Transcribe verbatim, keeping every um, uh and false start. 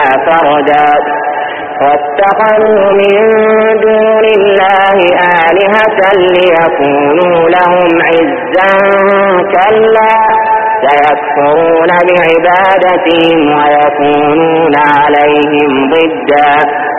فردا واتخذوا من دون الله آلهة ليكونوا لهم عزا كلا سيكفرون بعبادتهم ويكونون عليهم ضدا